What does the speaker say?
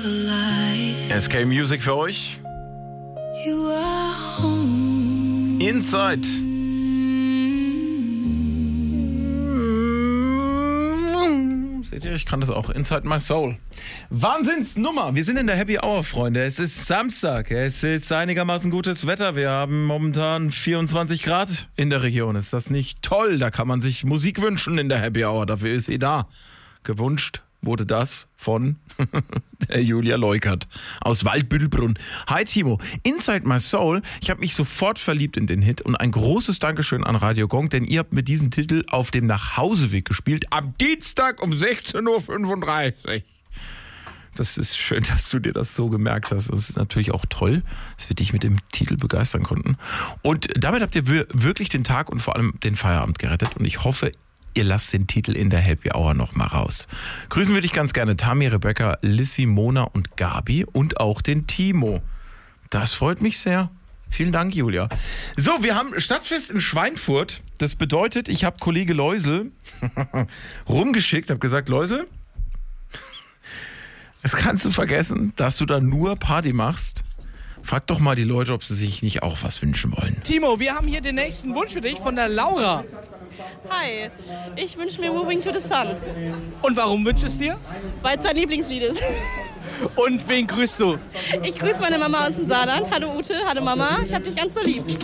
SK Music für euch. Inside. Seht ihr, ich kann das auch. Inside My Soul. Wahnsinnsnummer. Wir sind in der Happy Hour, Freunde. Es ist Samstag. Es ist einigermaßen gutes Wetter. Wir haben momentan 24 Grad in der Region. Ist das nicht toll? Da kann man sich Musik wünschen in der Happy Hour. Dafür ist sie da. Gewünscht wurde das von der Julia Leukert aus Waldbüttelbrunn. Hi Timo, Inside My Soul. Ich habe mich sofort verliebt in den Hit und ein großes Dankeschön an Radio Gong, denn ihr habt mir diesen Titel auf dem Nachhauseweg gespielt am Dienstag um 16.35 Uhr. Das ist schön, dass du dir das so gemerkt hast. Das ist natürlich auch toll, dass wir dich mit dem Titel begeistern konnten. Und damit habt ihr wirklich den Tag und vor allem den Feierabend gerettet. Und ich hoffe, ihr lasst den Titel in der Happy Hour noch mal raus. Grüßen würde ich ganz gerne Tami, Rebecca, Lissy, Mona und Gabi und auch den Timo. Das freut mich sehr. Vielen Dank, Julia. So, wir haben Stadtfest in Schweinfurt. Das bedeutet, ich habe Kollege Läusel rumgeschickt, habe gesagt, Läusel, das kannst du vergessen, dass du da nur Party machst. Frag doch mal die Leute, ob sie sich nicht auch was wünschen wollen. Timo, wir haben hier den nächsten Wunsch für dich von der Laura. Hi, ich wünsche mir Moving to the Sun. Und warum wünschst du es dir? Weil es dein Lieblingslied ist. Und wen grüßt du? Ich grüße meine Mama aus dem Saarland. Hallo Ute, hallo Mama, ich hab dich ganz so lieb.